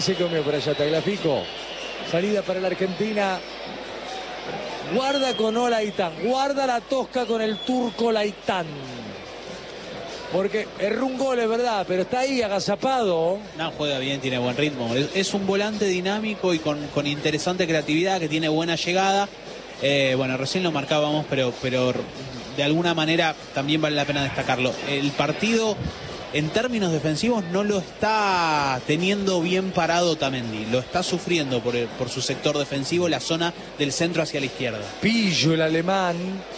Se comió por allá Tagliafico. Salida para la Argentina. Guarda con Olaitán. Guarda la tosca con el turco Olaitán. Porque erró un gol, es verdad, pero está ahí agazapado. No, juega bien, tiene buen ritmo. Es un volante dinámico y con interesante creatividad, que tiene buena llegada. Bueno, recién lo marcábamos, pero de alguna manera también vale la pena destacarlo. El partido, en términos defensivos, no lo está teniendo bien parado Otamendi. Lo está sufriendo por su sector defensivo, la zona del centro hacia la izquierda. Pillo, el alemán,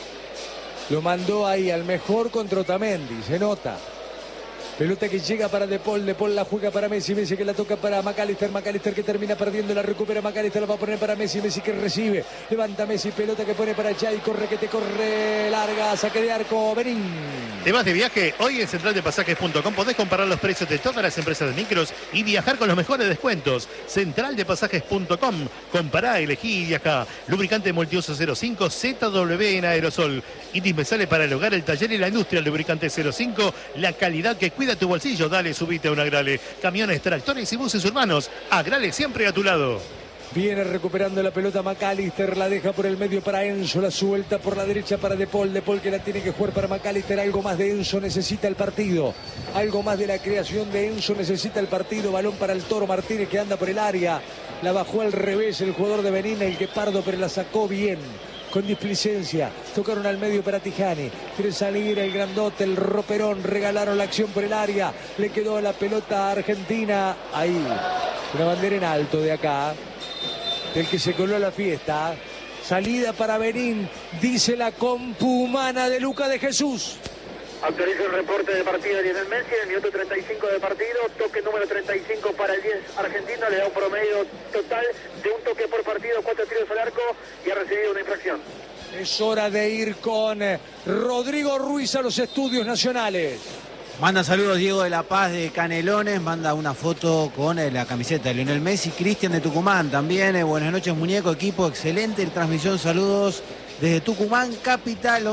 lo mandó ahí al mejor contra Otamendi, se nota. Pelota que llega para De Paul la juega para Messi que la toca para McAllister que termina perdiendo, la recupera McAllister, la va a poner para Messi que recibe, levanta Messi, pelota que pone para Jai, corre que te corre, larga, saque de arco, Berín. ¿Te vas de viaje? Hoy en centraldepasajes.com podés comparar los precios de todas las empresas de micros y viajar con los mejores descuentos. Centraldepasajes.com, compará, elegí y viajá. Lubricante multiuso 05 ZW en aerosol. Indispensable para el hogar, el taller y la industria. Lubricante 05, la calidad que cuida tu bolsillo. Dale, subite a un Agrale. Camiones, tractores y buses urbanos. Agrale siempre a tu lado. Viene recuperando la pelota McAllister, la deja por el medio para Enzo, la suelta por la derecha para De Paul que la tiene que jugar para McAllister. Algo más de Enzo necesita el partido, algo más de la creación de Enzo necesita el partido. Balón para el Toro Martínez que anda por el área, la bajó al revés el jugador de Benín, el que Pardo, pero la sacó bien, con displicencia. Tocaron al medio para Tijani, quiere salir el grandote, el roperón, regalaron la acción por el área, le quedó la pelota a Argentina, ahí, una bandera en alto de acá, del que se coló a la fiesta. Salida para Benín, dice la compu humana de Luca de Jesús. Actualiza el reporte de partida de Lionel Messi, en el minuto 35 de partido, toque número 35 para el 10 argentino, le da un promedio total de un toque por partido, 4 tiros al arco y ha recibido una infracción. Es hora de ir con Rodrigo Ruiz a los estudios nacionales. Manda saludos Diego de La Paz de Canelones, manda una foto con la camiseta de Lionel Messi. Cristian de Tucumán también, buenas noches muñeco, equipo excelente transmisión, saludos desde Tucumán, capital,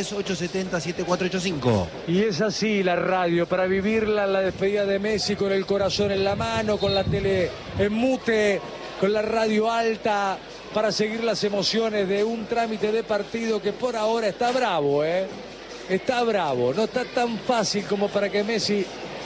1138707485. Y es así la radio, para vivirla, la despedida de Messi con el corazón en la mano, con la tele en mute, con la radio alta, para seguir las emociones de un trámite de partido que por ahora está bravo, Está bravo, no está tan fácil como para que Messi,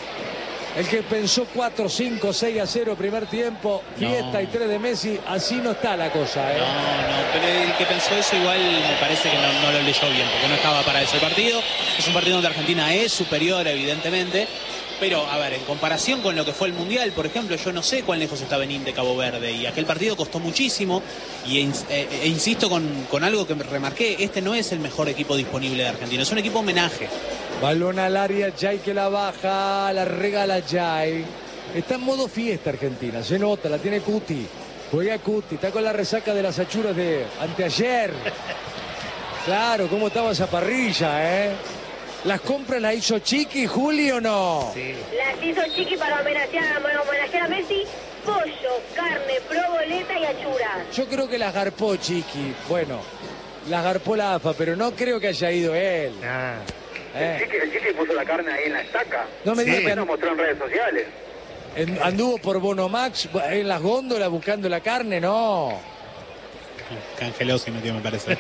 el que pensó 4, 5, 6-0 primer tiempo, fiesta y 3 de Messi, así no está la cosa, No, pero el que pensó eso igual me parece que no lo leyó bien, porque no estaba para eso el partido. Es un partido donde Argentina es superior, evidentemente, pero, a ver, en comparación con lo que fue el Mundial, por ejemplo, yo no sé cuán lejos está Benín de Cabo Verde, y aquel partido costó muchísimo, e insisto con algo que me remarqué, este no es el mejor equipo disponible de Argentina, es un equipo homenaje. Balón al área, Jai que la baja, la regala Jai. Está en modo fiesta Argentina, se nota, la tiene Cuti. Juega Cuti, está con la resaca de las achuras de anteayer. Claro, cómo estaba esa parrilla, ¿Las compras las hizo Chiqui, Juli, o no? Sí. Las hizo Chiqui para homenajear a Messi. Pollo, carne, proboleta y achuras. Yo creo que las garpó Chiqui. Bueno, las garpó la AFA, pero no creo que haya ido él. El Chiqui puso la carne ahí en la estaca. No me digas que lo mostró en redes sociales. Anduvo por Bonomax en las góndolas buscando la carne, no. Cangelosi metió, me parece.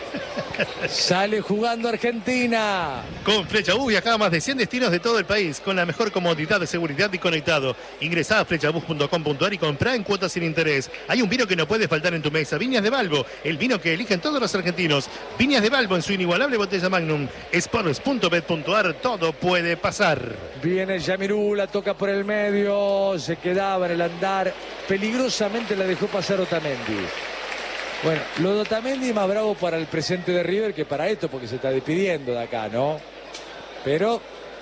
Sale jugando Argentina. Con Flechabús viaja a más de 100 destinos de todo el país con la mejor comodidad de seguridad y conectado. Ingresá a flechabús.com.ar y comprá en cuotas sin interés. Hay un vino que no puede faltar en tu mesa. Viñas de Balbo, el vino que eligen todos los argentinos. Viñas de Balbo en su inigualable botella Magnum. Sports.bet.ar, todo puede pasar. Viene Yamirú, la toca por el medio. Se quedaba en el andar. Peligrosamente la dejó pasar Otamendi. Bueno, lo de Otamendi es más bravo para el presente de River que para esto, porque se está despidiendo de acá, ¿no? Pero...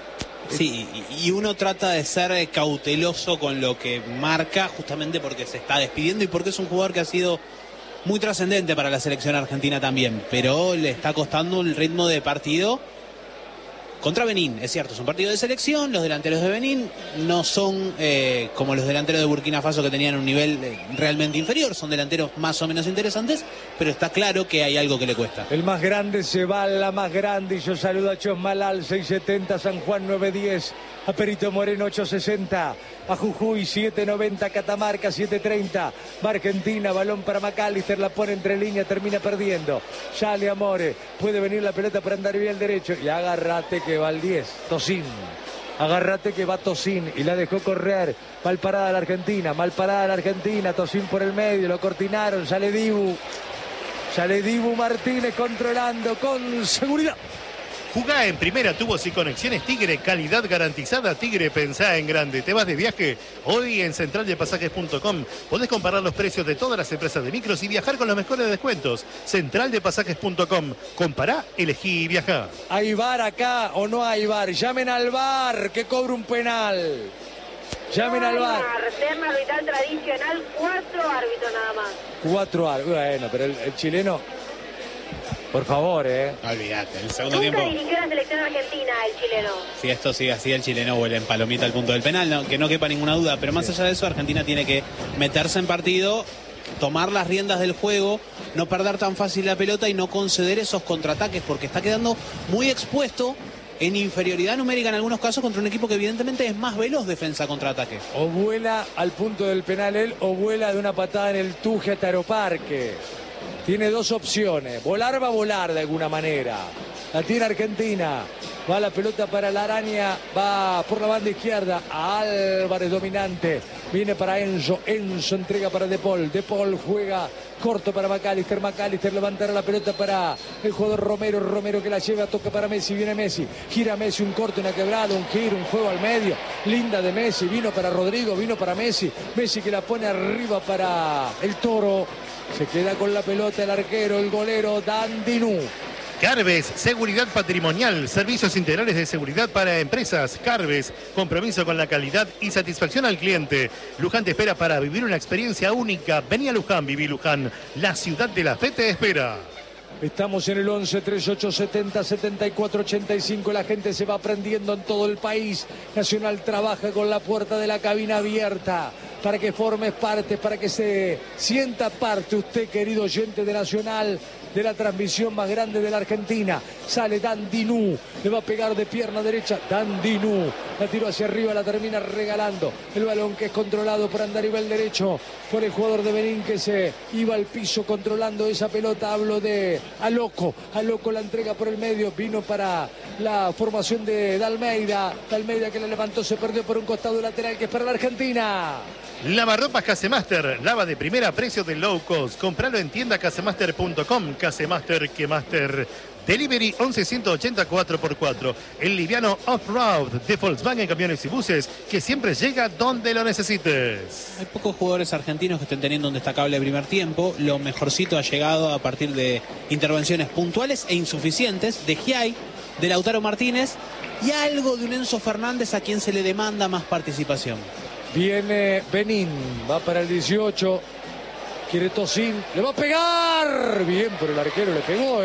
Sí, y uno trata de ser cauteloso con lo que marca, justamente porque se está despidiendo y porque es un jugador que ha sido muy trascendente para la selección argentina también, pero le está costando el ritmo de partido contra Benín. Es cierto, es un partido de selección, los delanteros de Benín no son como los delanteros de Burkina Faso, que tenían un nivel realmente inferior, son delanteros más o menos interesantes, pero está claro que hay algo que le cuesta. El más grande se va a la más grande, y yo saludo a Chosmalal 670, San Juan 910, a Perito Moreno 860, a Jujuy 790, Catamarca 730, va Argentina, balón para McAllister, la pone entre líneas, termina perdiendo, sale Amore, puede venir la pelota para andar bien derecho, y agárrate que va al 10, Tosín. Agárrate que va Tosín y la dejó correr. Mal parada la Argentina, Tosín por el medio, lo cortinaron, sale Dibu Martínez controlando con seguridad. Jugá en primera, tubos y conexiones Tigre, calidad garantizada. Tigre, pensá en grande. ¿Te vas de viaje? Hoy en centraldepasajes.com podés comparar los precios de todas las empresas de micros y viajar con los mejores descuentos. Centraldepasajes.com. Compará, elegí y viajá. ¿Hay VAR acá o no hay VAR? Llamen al VAR, que cobra un penal. Llamen al VAR. Terna arbitral tradicional, 4 árbitros nada más. 4 árbitros. Bueno, pero el chileno... Por favor, Olvídate, el segundo Nunca tiempo. dirigió la selección argentina, el chileno. Si esto sigue así, el chileno vuelve en palomita al punto del penal, no, que no quepa ninguna duda. Pero más allá de eso, Argentina tiene que meterse en partido, tomar las riendas del juego, no perder tan fácil la pelota y no conceder esos contraataques, porque está quedando muy expuesto en inferioridad numérica en algunos casos contra un equipo que evidentemente es más veloz defensa-contraataque. O vuela al punto del penal él, o vuela de una patada en el tuje a Taroparque. Tiene dos opciones. Volar va a volar de alguna manera. La tiene Argentina. Va la pelota para la araña. Va por la banda izquierda. Álvarez dominante. Viene para Enzo. Enzo entrega para De Paul. De Paul juega corto para McAllister. McAllister levantará la pelota para el jugador Romero. Romero que la lleva. Toca para Messi. Viene Messi. Gira Messi. Un corte, una quebrada. Un giro. Un juego al medio. Linda de Messi. Vino para Rodrigo. Vino para Messi. Messi que la pone arriba para el Toro. Se queda con la pelota el arquero, el golero Dandinú. Carves, seguridad patrimonial, servicios integrales de seguridad para empresas. Carves, compromiso con la calidad y satisfacción al cliente. Luján te espera para vivir una experiencia única. Vení a Luján, viví Luján. La ciudad de la fe te espera. Estamos en el 11 3870 7485. La gente se va aprendiendo en todo el país. Nacional trabaja con la puerta de la cabina abierta para que formes parte, para que se sienta parte usted, querido oyente de Nacional, de la transmisión más grande de la Argentina. Sale Dandinú, le va a pegar de pierna derecha. Dandinú, la tiró hacia arriba, la termina regalando. El balón que es controlado por Andarivel derecho, por el jugador de Benín que se iba al piso controlando esa pelota. Hablo de Aloco. Aloco la entrega por el medio, vino para la formación de Dalmeida. Dalmeida que la levantó, se perdió por un costado lateral que es para la Argentina. Lavarropas Casemaster, lava de primera, precio de low cost. Compralo en tienda casemaster.com. Casemaster, que Master. Delivery 11-180 4x4. El liviano off-road de Volkswagen Camiones y Buses, que siempre llega donde lo necesites. Hay pocos jugadores argentinos que estén teniendo un destacable primer tiempo. Lo mejorcito ha llegado a partir de intervenciones puntuales e insuficientes de Giai, de Lautaro Martínez y algo de un Enzo Fernández a quien se le demanda más participación. Viene Benín, va para el 18. Quiere Tosín, le va a pegar. Bien, pero el arquero le pegó,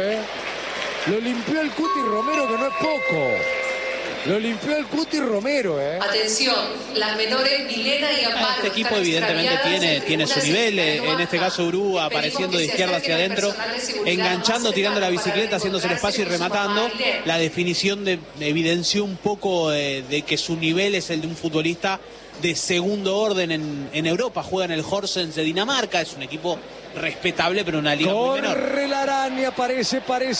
Lo limpió el Cuti Romero, que no es poco. Lo limpió el Cuti Romero, Atención, las menores Milena y Amparo. Este equipo evidentemente tiene su nivel. En este caso Urú apareciendo de izquierda hacia adentro, enganchando, tirando la bicicleta, haciéndose el espacio y rematando. La definición evidenció un poco de que su nivel es el de un futbolista de segundo orden en Europa. Juega en el Horsens de Dinamarca. Es un equipo respetable, pero una liga muy menor. Corre la araña, parece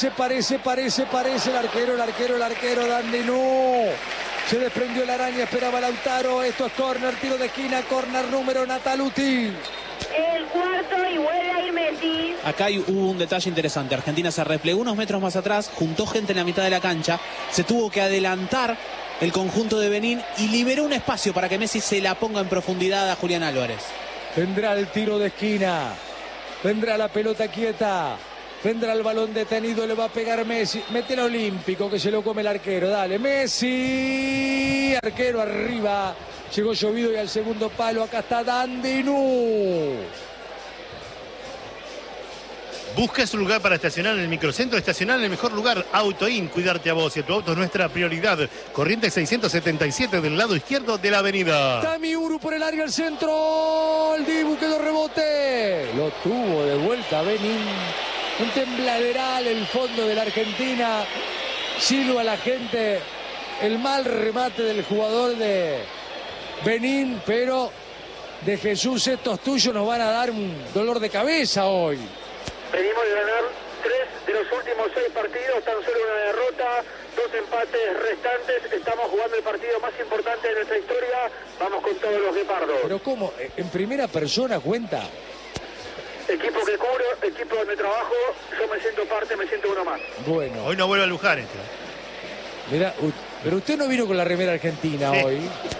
el arquero Dandinú. Se desprendió la araña, esperaba Lautaro. Esto es córner, tiro de esquina, córner número Nataluti. El cuarto y vuelve a ir Messi. Acá hubo un detalle interesante. Argentina se replegó unos metros más atrás, juntó gente en la mitad de la cancha, se tuvo que adelantar el conjunto de Benín y liberó un espacio para que Messi se la ponga en profundidad a Julián Álvarez. Vendrá el tiro de esquina, vendrá la pelota quieta, vendrá el balón detenido, le va a pegar Messi. Mete el olímpico que se lo come el arquero, dale Messi, arquero arriba, llegó llovido y al segundo palo, acá está Dandinú. ¿Buscas un lugar para estacionar en el microcentro? Estacionar en el mejor lugar, Autoin. Cuidarte a vos y a tu auto es nuestra prioridad. Corrientes 677 del lado izquierdo de la avenida. Tami Uru por el área, el centro. El Dibu quedó rebote. Lo tuvo de vuelta Benín. Un tembladeral el fondo de la Argentina. Silba a la gente. El mal remate del jugador de Benín, pero de Jesús, estos tuyos nos van a dar un dolor de cabeza hoy. Venimos de ganar 3 de los últimos 6 partidos, tan solo una derrota, 2 empates restantes. Estamos jugando el partido más importante de nuestra historia. Vamos con todos los guepardos. Pero ¿cómo? ¿En primera persona cuenta? Equipo que cubro, equipo donde trabajo, yo me siento parte, me siento uno más. Bueno. Hoy no vuelve a Luján Mira, pero usted no vino con la remera argentina hoy.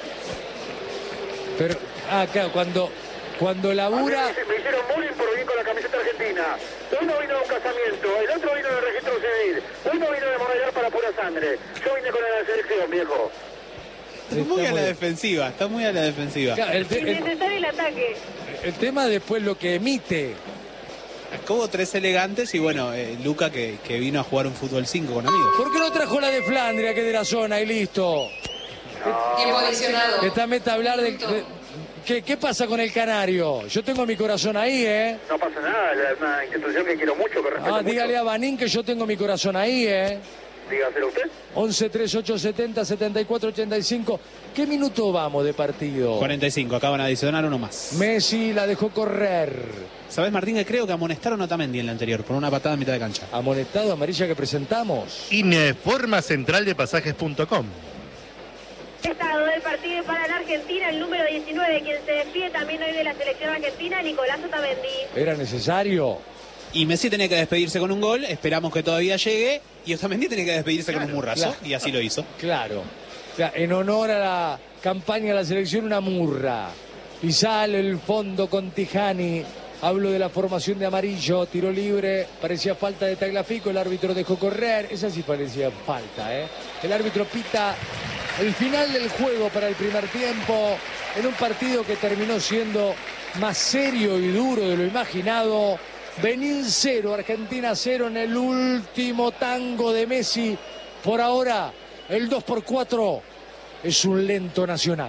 Pero, claro, cuando labura... Me hicieron bullying por venir con la camiseta argentina. Uno vino de un casamiento, el otro vino de registro civil, uno vino de Morallar para pura sangre. Yo vine con la selección, viejo. Está muy a la defensiva, está muy a la defensiva. Claro, Innecesario el ataque. el tema después lo que emite. Como 3 elegantes y bueno, Luca que vino a jugar un fútbol 5 con amigos. ¿Por qué no trajo la de Flandria, que es de la zona, y listo? Tiempo adicionado. Esta meta hablar de... ¿Qué pasa con el Canario? Yo tengo mi corazón ahí, ¿eh? No pasa nada, es una institución que quiero mucho, que respeto mucho. Dígale a Banín que yo tengo mi corazón ahí, ¿eh? Dígaselo usted. 11 38 70 74 85. ¿Qué minuto vamos de partido? 45, acaban de adicionar uno más. Messi la dejó correr. ¿Sabes, Martín, que creo que amonestaron a Otamendi en la anterior por una patada a mitad de cancha? Amonestado, amarilla que presentamos. Informa centraldepasajes.com. Estado del partido para la Argentina, el número 19, quien se despide también hoy de la selección argentina, Nicolás Otamendi. ¿Era necesario? Y Messi tenía que despedirse con un gol, esperamos que todavía llegue, y Otamendi tenía que despedirse con un murrazo, y así lo hizo. Claro. O sea, en honor a la campaña de la selección, una murra. Y sale el fondo con Tijani. Hablo de la formación de amarillo, tiro libre, parecía falta de Tagliafico, el árbitro dejó correr, esa sí parecía falta, ¿eh? El árbitro pita el final del juego para el primer tiempo, en un partido que terminó siendo más serio y duro de lo imaginado. Benín 0, Argentina 0 en el último tango de Messi. Por ahora, el 2x4 es un lento Nacional.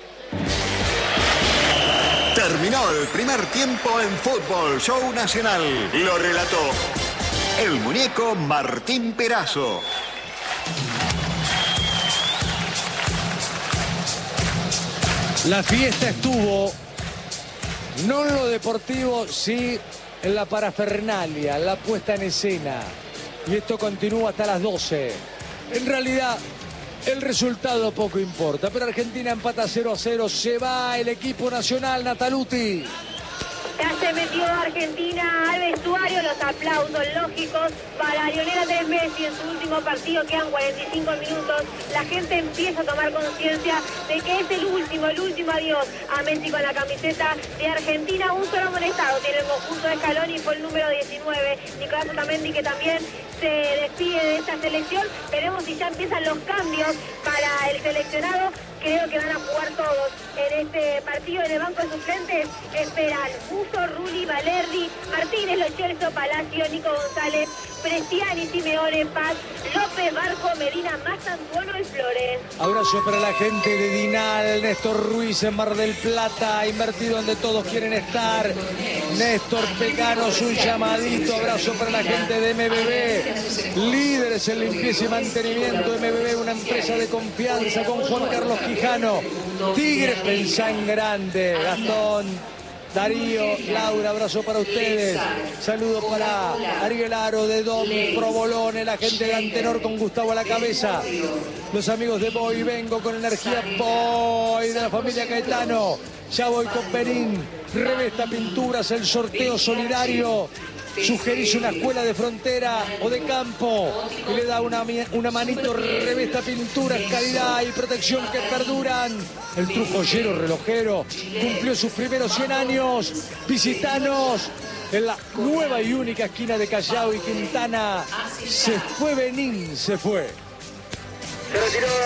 Terminó el primer tiempo en Fútbol Show Nacional. Lo relató el muñeco Martín Perazo. La fiesta estuvo, no en lo deportivo, sí en la parafernalia, la puesta en escena. Y esto continúa hasta las 12. En realidad, el resultado poco importa, pero Argentina empata 0-0, se va el equipo nacional, Nataluti. Ya se metió Argentina al vestuario, los aplausos lógicos para Lionel Andrés Messi en su último partido, quedan 45 minutos. La gente empieza a tomar conciencia de que es el último adiós a Messi con la camiseta de Argentina. Un solo amonestado tiene el conjunto de Scaloni, fue el número 19, Nicolás Otamendi, que también se despide de esta selección. Veremos si ya empiezan los cambios para el seleccionado. Creo que van a jugar todos en este partido. En el banco de suplentes esperan Buso, Rulli, Valerdi, Martínez, Lo Celso, Palacio, Nico González, Prestiani, Simeone, Paz, López, Barco, Medina, Mazantuono y Flores. Abrazo para la gente de Dinal, Néstor Ruiz en Mar del Plata, invertido donde todos quieren estar. Néstor Pecanos, un llamadito. Abrazo para la gente de MBB, líderes en limpieza y mantenimiento. MBB, una empresa de confianza con Juan Carlos Quijano. Tigres, pensá en grande. Gastón, Darío, Laura, abrazo para ustedes. Saludos para Ariel Aro de Dom, Provolone, la gente de Antenor con Gustavo a la cabeza. Los amigos de Boy, vengo con energía Boy de la familia Caetano. Ya voy con Benín. Revesta Pinturas, el sorteo solidario. Sugerís una escuela de frontera o de campo y le da una manito. Revesta Pinturas, calidad y protección que perduran. El trujollero relojero cumplió sus primeros 100 años. Visitanos en la nueva y única esquina de Callao y Quintana. Se fue Benín, se fue. Se retiró el equipo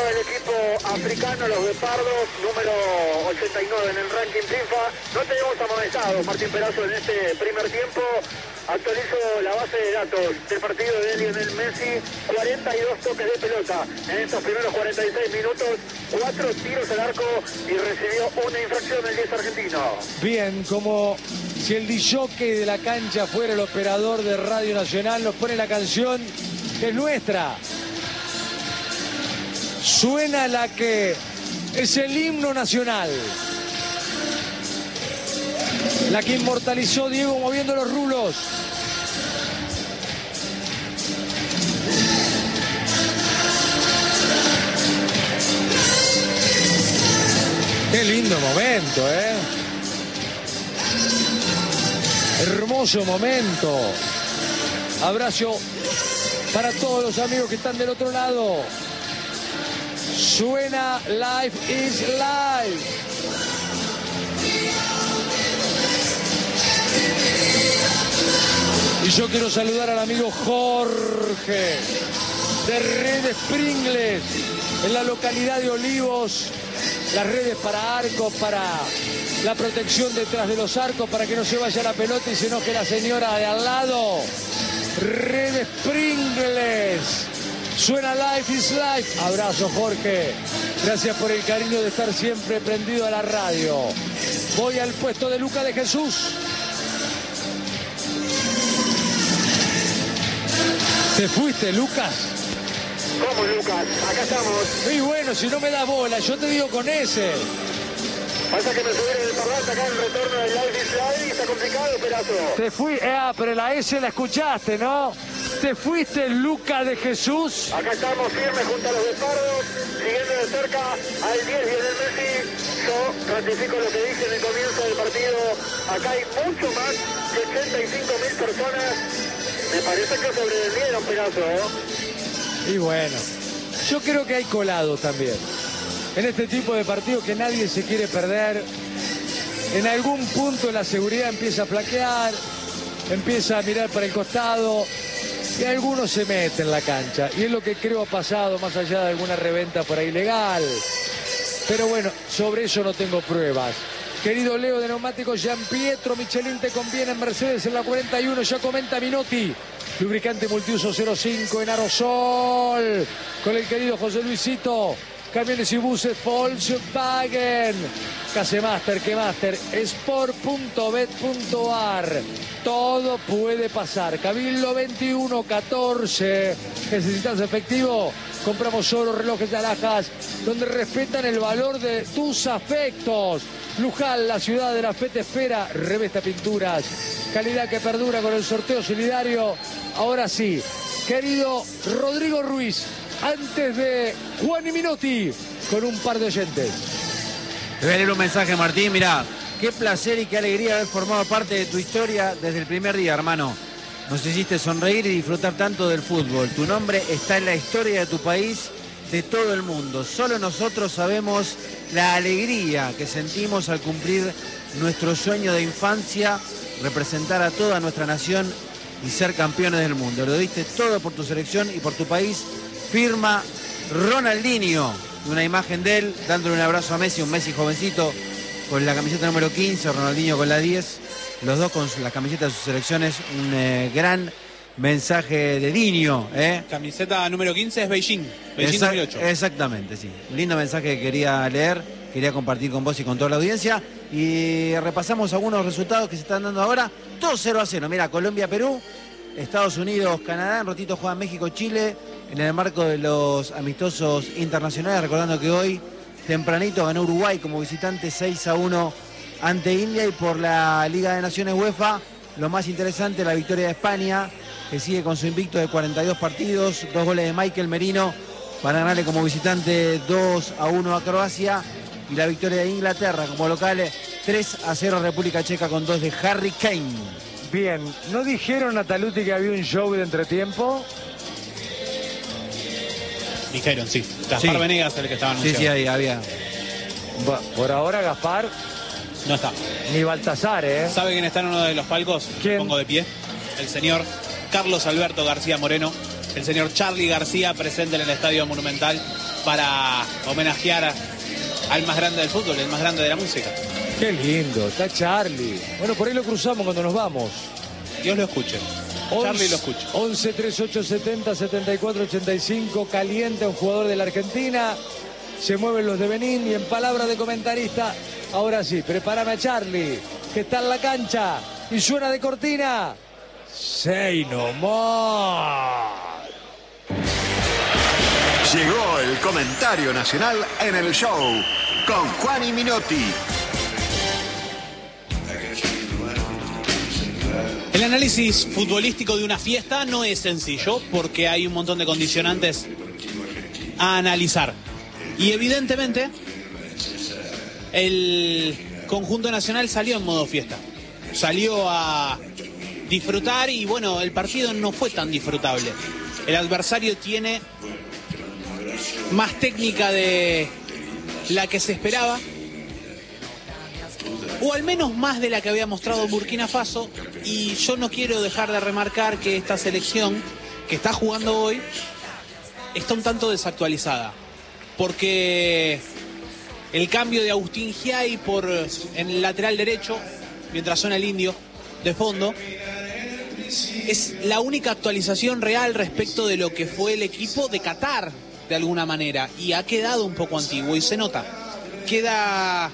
equipo africano, los Guepardos, número 89 en el ranking FIFA. No tenemos amonestados, Martín Perazo, en este primer tiempo. Actualizo la base de datos del partido de Lionel Messi. 42 toques de pelota en estos primeros 46 minutos. 4 tiros al arco y recibió una infracción el 10 argentino. Bien, como si el disjockey de la cancha fuera el operador de Radio Nacional, nos pone la canción que es nuestra. Suena la que es el himno nacional. La que inmortalizó Diego moviendo los rulos. Qué lindo momento, ¿eh? Hermoso momento. Abrazo para todos los amigos que están del otro lado. Suena Life is Life. Y yo quiero saludar al amigo Jorge de Redes Pringles en la localidad de Olivos. Las redes para arcos, para la protección detrás de los arcos, para que no se vaya la pelota y se enoje la señora de al lado. Redes Pringles. Suena Life is Life. Abrazo, Jorge. Gracias por el cariño de estar siempre prendido a la radio. Voy al puesto de Luca de Jesús. ¿Te fuiste, Lucas? ¿Cómo, Lucas? Acá estamos. Y bueno, si no me das bola, yo te digo con ese. Pasa que me subieron el parlante acá en el retorno del Live is Live y está complicado, Perazo. Te fui, pero la S la escuchaste, ¿no? Te fuiste, Luca de Jesús. Acá estamos firmes junto a los Guepardos, siguiendo de cerca al 10 Lionel Messi. Yo ratifico lo que dije en el comienzo del partido. Acá hay mucho más de 85.000 personas. Me parece que sobrevivieron, Perazo, ¿eh? Y bueno, yo creo que hay colado también. En este tipo de partidos que nadie se quiere perder, en algún punto la seguridad empieza a flaquear, empieza a mirar para el costado y algunos se meten en la cancha. Y es lo que creo ha pasado, más allá de alguna reventa por ahí legal. Pero bueno, sobre eso no tengo pruebas. Querido Leo de Neumáticos Gian Pietro, Michelin te conviene en Mercedes en la 41, ya comenta Minotti. Lubricante multiuso 05 en aerosol. Con el querido José Luisito. Camiones y buses Volkswagen. Casemaster, Quemaster, Sport.bet.ar. Todo puede pasar. Cabildo 2114. ¿Necesitas efectivo? Compramos solo relojes de alhajas donde respetan el valor de tus afectos. Luján, la ciudad de la fe te espera. Revesta Pinturas. Calidad que perdura con el sorteo solidario. Ahora sí, querido Rodrigo Ruiz, antes de Juan y Minotti, con un par de oyentes. Te voy a leer un mensaje, Martín. Mirá, qué placer y qué alegría haber formado parte de tu historia desde el primer día, hermano. Nos hiciste sonreír y disfrutar tanto del fútbol. Tu nombre está en la historia de tu país, de todo el mundo. Solo nosotros sabemos la alegría que sentimos al cumplir nuestro sueño de infancia, representar a toda nuestra nación y ser campeones del mundo. Lo diste todo por tu selección y por tu país. Firma Ronaldinho. Una imagen de él dándole un abrazo a Messi, un Messi jovencito con la camiseta número 15, Ronaldinho con la 10. Los dos con las camisetas de sus selecciones. Un gran mensaje de Diño. Camiseta número 15 es Beijing. Beijing 2008. Exactamente, sí. Un lindo mensaje que quería leer, quería compartir con vos y con toda la audiencia. Y repasamos algunos resultados que se están dando ahora. Todo 0-0. Mira, Colombia-Perú, Estados Unidos-Canadá, en ratito juega México-Chile en el marco de los amistosos internacionales. Recordando que hoy, tempranito, ganó Uruguay como visitante 6-1 ante India. Y por la Liga de Naciones UEFA, lo más interesante, la victoria de España, que sigue con su invicto de 42 partidos, 2 goles de Michael Merino para ganarle como visitante 2-1 a Croacia. Y la victoria de Inglaterra como local 3-0 a República Checa con 2 de Harry Kane. Bien, ¿no dijeron a Taluti que había un show de entretiempo? Dijeron, sí. Gaspar Venegas es el que estaba anunciado. Sí, ahí había. Por ahora Gaspar no está. Ni Baltasar, ¿eh? ¿Sabe quién está en uno de los palcos? ¿Quién? Pongo de pie. El señor Carlos Alberto García Moreno. El señor Charly García, presente en el Estadio Monumental. para homenajear al más grande del fútbol, el más grande de la música. Qué lindo, está Charlie. Bueno, por ahí lo cruzamos cuando nos vamos. Dios lo escuche. Charlie lo escucha. 11 38 70 74 85. Calienta un jugador de la Argentina. Se mueven los de Benín y en palabra de comentarista, ahora sí, prepárame a Charlie, que está en la cancha y suena de cortina. Say no more. Llegó el comentario nacional en el show con Juan y Minotti. El análisis futbolístico de una fiesta no es sencillo porque hay un montón de condicionantes a analizar. Y evidentemente el conjunto nacional salió en modo fiesta. Salió a disfrutar y bueno, el partido no fue tan disfrutable. El adversario tiene más técnica de la que se esperaba, o al menos más de la que había mostrado Burkina Faso, y yo no quiero dejar de remarcar que esta selección que está jugando hoy está un tanto desactualizada, porque el cambio de Agustín Giai en el lateral derecho, mientras suena el indio de fondo, es la única actualización real respecto de lo que fue el equipo de Qatar, de alguna manera, y ha quedado un poco antiguo y se nota. Queda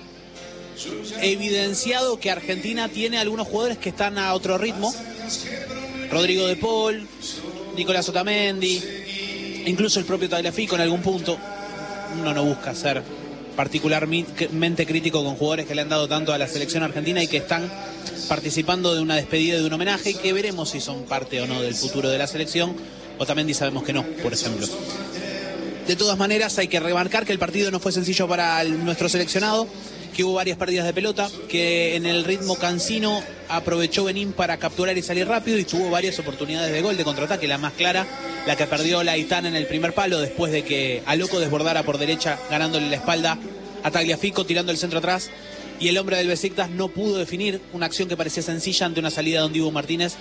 evidenciado que Argentina tiene algunos jugadores que están a otro ritmo. Rodrigo de Paul, Nicolás Otamendi, incluso el propio Tagliafico en algún punto. Uno no busca ser particularmente crítico con jugadores que le han dado tanto a la selección argentina y que están participando de una despedida, de un homenaje, y que veremos si son parte o no del futuro de la selección. Otamendi sabemos que no, por ejemplo. De todas maneras, hay que remarcar que el partido no fue sencillo para nuestro seleccionado, que hubo varias pérdidas de pelota, que en el ritmo cansino aprovechó Benín para capturar y salir rápido y tuvo varias oportunidades de gol, de contraataque. La más clara, la que perdió Laitán en el primer palo, después de que Aloco desbordara por derecha, ganándole la espalda a Tagliafico, tirando el centro atrás, y el hombre del Besiktas no pudo definir una acción que parecía sencilla ante una salida de Dibu Martínez,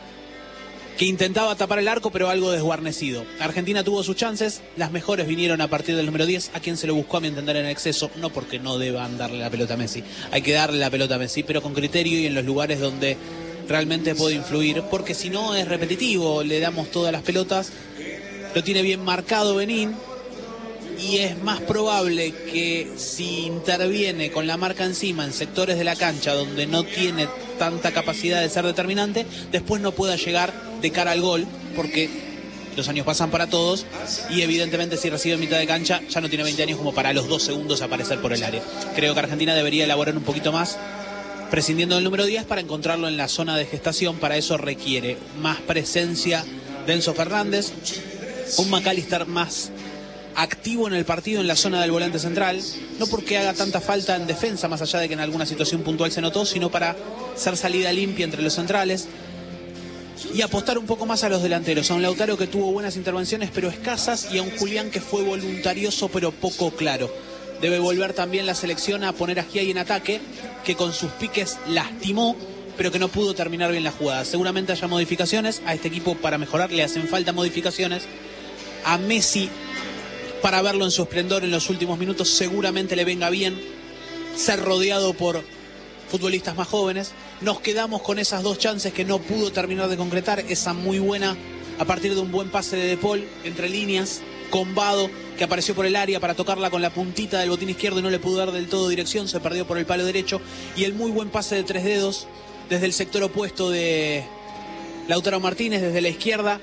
que intentaba tapar el arco, pero algo desguarnecido. Argentina tuvo sus chances, las mejores vinieron a partir del número 10, a quien se lo buscó, a mi entender, en exceso, no porque no deban darle la pelota a Messi, hay que darle la pelota a Messi, pero con criterio y en los lugares donde realmente puede influir, porque si no es repetitivo, le damos todas las pelotas, lo tiene bien marcado Benín, y es más probable que si interviene con la marca encima en sectores de la cancha donde no tiene tanta capacidad de ser determinante, después no pueda llegar de cara al gol, porque los años pasan para todos y evidentemente si recibe en mitad de cancha ya no tiene 20 años como para a los 2 segundos aparecer por el área. Creo que Argentina debería elaborar un poquito más, prescindiendo del número 10 para encontrarlo en la zona de gestación. Para eso requiere más presencia de Enzo Fernández, un McAllister más activo en el partido en la zona del volante central, no porque haga tanta falta en defensa, más allá de que en alguna situación puntual se notó, sino para ser salida limpia entre los centrales y apostar un poco más a los delanteros, a un Lautaro que tuvo buenas intervenciones pero escasas, y a un Julián que fue voluntarioso pero poco claro. Debe volver también la selección a poner a Giai en ataque, que con sus piques lastimó, pero que no pudo terminar bien la jugada. Seguramente haya modificaciones a este equipo para mejorar, le hacen falta modificaciones. A Messi, para verlo en su esplendor en los últimos minutos, seguramente le venga bien ser rodeado por futbolistas más jóvenes. Nos quedamos con esas 2 chances que no pudo terminar de concretar, esa muy buena a partir de un buen pase de Paul entre líneas, con Vado, que apareció por el área para tocarla con la puntita del botín izquierdo y no le pudo dar del todo dirección, se perdió por el palo derecho, y el muy buen pase de 3 dedos desde el sector opuesto de Lautaro Martínez, desde la izquierda,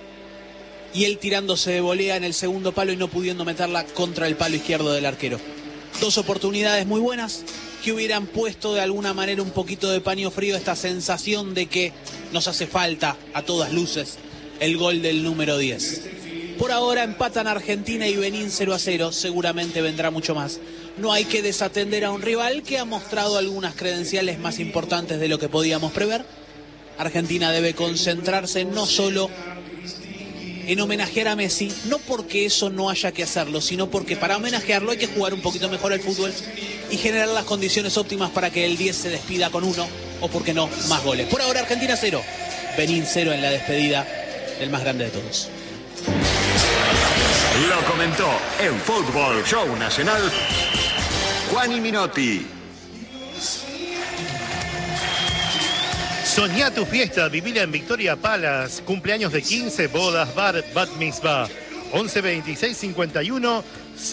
y él tirándose de volea en el segundo palo y no pudiendo meterla contra el palo izquierdo del arquero. 2 oportunidades muy buenas que hubieran puesto de alguna manera un poquito de paño frío a esta sensación de que nos hace falta a todas luces el gol del número 10. Por ahora empatan Argentina y Benín 0-0, seguramente vendrá mucho más. No hay que desatender a un rival que ha mostrado algunas credenciales más importantes de lo que podíamos prever. Argentina debe concentrarse no solo en homenajear a Messi, no porque eso no haya que hacerlo, sino porque para homenajearlo hay que jugar un poquito mejor al fútbol y generar las condiciones óptimas para que el 10 se despida con 1 o, por qué no, más goles. Por ahora Argentina 0, Benín 0 en la despedida del más grande de todos. Lo comentó en Fútbol Show Nacional Juani Minotti. Soñá tu fiesta, vivila en Victoria Palace. Cumpleaños de 15, bodas, bar, bat mitzvah. 11 26 51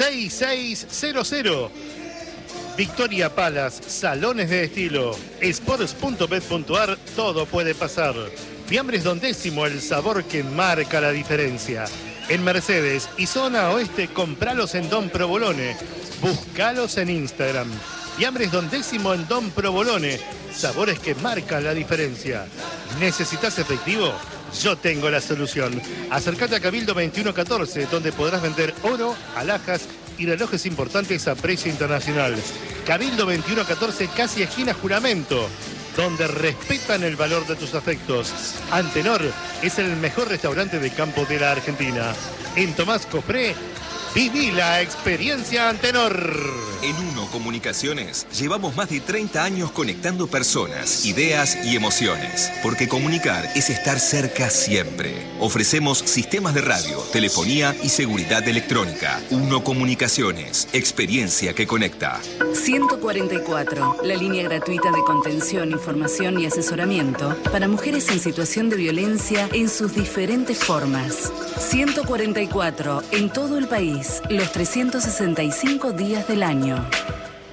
6600. Victoria Palace, salones de estilo. Sports.bet.ar, todo puede pasar. Fiambres Don Décimo, el sabor que marca la diferencia. En Mercedes y zona oeste, compralos en Don Provolone. Búscalos en Instagram. Fiambres Don Décimo en Don Provolone. Sabores que marcan la diferencia. ¿Necesitas efectivo? Yo tengo la solución. Acércate a Cabildo 2114, donde podrás vender oro, alhajas y relojes importantes a precio internacional. Cabildo 2114, casi esquina Juramento, donde respetan el valor de tus afectos. Antenor es el mejor restaurante de campo de la Argentina. En Tomás Copré, viví la experiencia Antenor. En Uno Comunicaciones llevamos más de 30 años conectando personas, ideas y emociones. Porque comunicar es estar cerca siempre. Ofrecemos sistemas de radio, telefonía y seguridad electrónica. Uno Comunicaciones, experiencia que conecta. 144, la línea gratuita de contención, información y asesoramiento para mujeres en situación de violencia en sus diferentes formas. 144, en todo el país, los 365 días del año.